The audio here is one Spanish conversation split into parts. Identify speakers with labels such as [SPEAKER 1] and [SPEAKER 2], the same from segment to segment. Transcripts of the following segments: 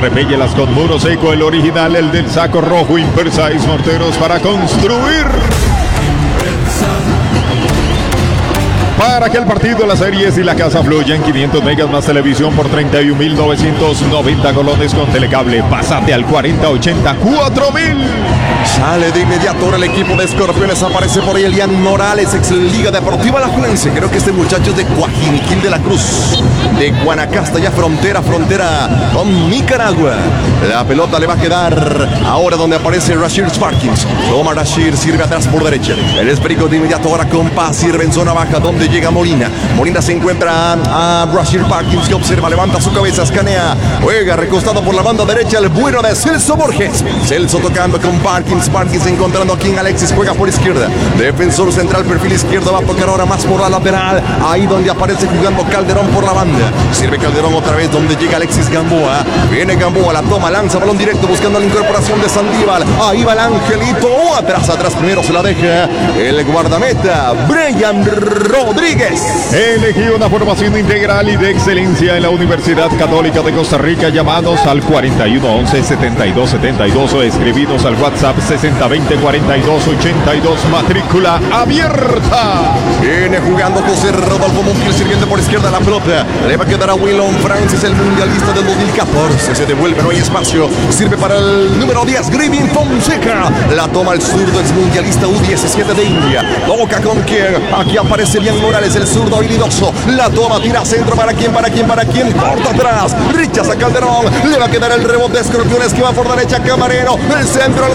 [SPEAKER 1] repéllelas con muro seco, el original, el del saco rojo. Impersize morteros para construir. Para que el partido, las series y la casa fluyan, 500 megas más televisión por 31.990 colones con Telecable. Pásate al 4080 4.000.
[SPEAKER 2] Sale de inmediato ahora el equipo de Escorpiones. Aparece por ahí Elian Morales, ex Liga Deportiva Alajuelense. Creo que este muchacho es de Coajiniquil de la Cruz, de Guanacaste, ya frontera con Nicaragua. La pelota le va a quedar ahora donde aparece Rashir Sparkins. Toma Rashir, sirve atrás por derecha. El esférico de inmediato ahora con Paz, sirve en zona baja donde llega Molina. Molina se encuentra a Rashir Parkins, que observa, levanta su cabeza, escanea, juega recostado por la banda derecha el bueno de Celso Borges. Celso tocando con Parkins encontrando aquí en Alexis, juega por izquierda. Defensor central, perfil izquierdo, va a tocar ahora más por la lateral. Ahí donde aparece jugando Calderón por la banda. Sirve Calderón otra vez donde llega Alexis Gamboa. Viene Gamboa, la toma, lanza balón directo buscando la incorporación de Saldívar. Ahí va el Angelito. Atrás primero se la deja el guardameta Brian Rodríguez.
[SPEAKER 1] Elegí una formación integral y de excelencia en la Universidad Católica de Costa Rica. Llamados al 4111-7272 o escribidos al WhatsApp 6020-4282. Matrícula abierta.
[SPEAKER 2] Viene jugando José Rodolfo Montiel, sirviendo por izquierda la pelota. Le va a quedar a Willon Francis, el mundialista del 2014. Se devuelve, no hay espacio. Sirve para el número 10, Grivin Fonseca. La toma el zurdo, ex mundialista U17 de India. Toca con quien. Aquí aparece Elian Morales, el zurdo habilidoso. La toma, tira centro. ¿Para quién? Corta atrás. Rechaza Calderón. Le va a quedar el rebote de Escorpiones que va por derecha. Camarero. El centro.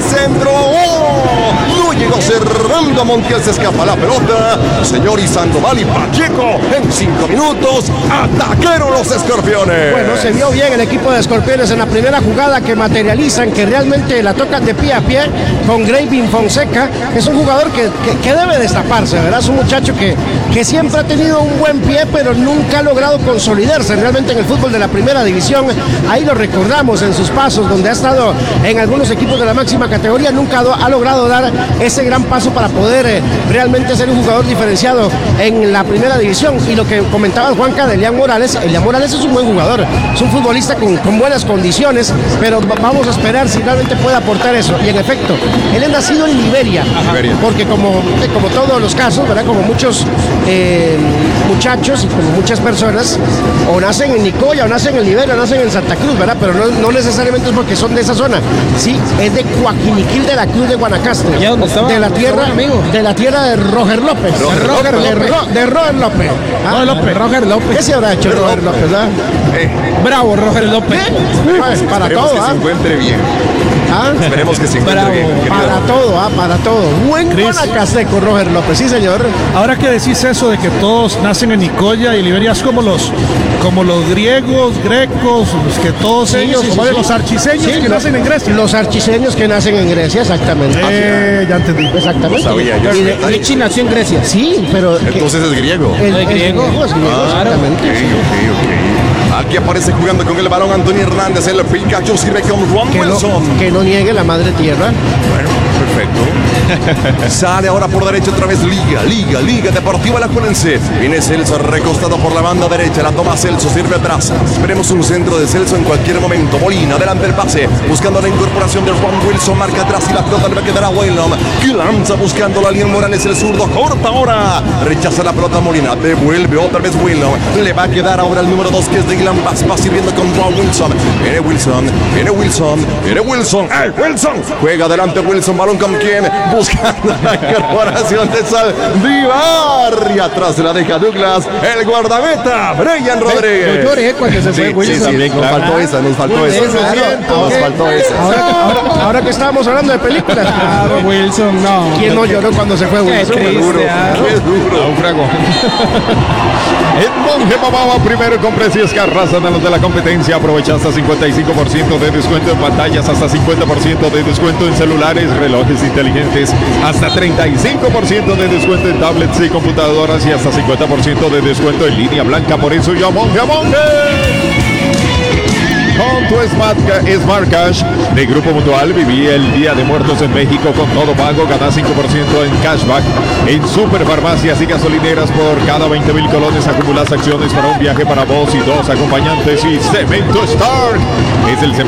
[SPEAKER 2] ¡Oh! No llegó cerrando. Montiel, se escapa la pelota. Señor Sandoval y Pacheco en 5 minutos atacaron los Escorpiones.
[SPEAKER 3] Bueno, se vio bien el equipo de Escorpiones en la primera jugada que materializan, que realmente la tocan de pie a pie con Grevin Fonseca. Es un jugador que debe destaparse, ¿verdad? Es un muchacho que siempre ha tenido un buen pie, pero nunca ha logrado consolidarse realmente en el fútbol de la primera división. Ahí lo recordamos en sus pasos, donde ha estado en algunos equipos de la máxima categoría. Nunca ha logrado dar ese gran paso para poder realmente ser un jugador diferenciado en la primera división. Y lo que comentaba Juanca de Elian Morales es un buen jugador, es un futbolista con buenas condiciones, pero vamos a esperar si realmente puede aportar eso. Y en efecto, él es nacido en Liberia, porque como todos los casos, ¿verdad? Como muchos muchachos y como muchas personas, o nacen en Nicoya, o nacen en Liberia, o nacen en Santa Cruz, ¿verdad? Pero no necesariamente es porque son de esa zona. Sí, es de Coajiniquil de la Cruz de Guanacaste, de la tierra de Roger López. De Roger López.
[SPEAKER 4] Roger López.
[SPEAKER 3] ¿Qué se habrá hecho Roger López, verdad?
[SPEAKER 4] Bravo, Roger López.
[SPEAKER 3] Pues, para todo,
[SPEAKER 2] que se encuentre bien. Esperemos que se encuentre bien.
[SPEAKER 3] Para todo. Buen guanacasteco Roger López, sí señor.
[SPEAKER 4] Ahora que decís eso de que todos nacen en Nicoya y Liberia, es como los griegos, grecos, que todos ellos, los archiseños que nacen en Grecia.
[SPEAKER 3] Los archiseños que nacen en Grecia, exactamente.
[SPEAKER 4] Ya entendí.
[SPEAKER 3] Exactamente.
[SPEAKER 2] No sabía yo.
[SPEAKER 3] Richie nació en Grecia. Sí, pero...
[SPEAKER 2] Entonces es griego.
[SPEAKER 3] Es griego, exactamente.
[SPEAKER 2] Ok. Aquí aparece jugando con el balón Antonio Hernández. El Pikachu sirve con Juan Wilson.
[SPEAKER 3] Que no niegue la madre tierra.
[SPEAKER 2] Bueno, perfecto. Sale ahora por derecha otra vez Liga Deportiva Alajuelense. Viene Celso recostado por la banda derecha. La toma Celso, sirve atrás. Esperemos un centro de Celso en cualquier momento. Molina, adelante el pase. Buscando la incorporación de Juan Wilson. Marca atrás y la pelota le va a quedar a Waylon. Que lanza buscando la Elian Morales, el zurdo. Corta ahora. Rechaza la pelota Molina. Devuelve otra vez Waylon. Le va a quedar ahora el número 2 que es de Dylan Paz. Va sirviendo con Juan Wilson. Viene Wilson. Juega adelante Wilson. Balón con quien. Buscando la incorporación de Saldívar. Y atrás se la deja Douglas. El guardameta, Brian Rodríguez.
[SPEAKER 3] Yo lloré cuando se fue Wilson.
[SPEAKER 2] Sí, nos faltó esa. Nos faltó esa.
[SPEAKER 3] Ahora que estábamos hablando de películas.
[SPEAKER 4] Claro, Wilson, no.
[SPEAKER 3] ¿Quién no lloró cuando se fue Wilson?
[SPEAKER 2] Qué duro.
[SPEAKER 1] Náufrago. El Monje Mamaba primero con precios que arrasan a los de la competencia. Aprovecha hasta 55% de descuento en pantallas, hasta 50% de descuento en celulares, relojes inteligentes, hasta 35% de descuento en tablets y computadoras y hasta 50% de descuento en línea blanca. Por eso yo Monje. Con tu Smart Cash de Grupo Mutual, viví el Día de Muertos en México con todo pago. Gana 5% en cashback en superfarmacias y gasolineras. Por cada 20,000 colones acumulas acciones para un viaje para vos y 2 acompañantes. Y Cemento Stark es el cemento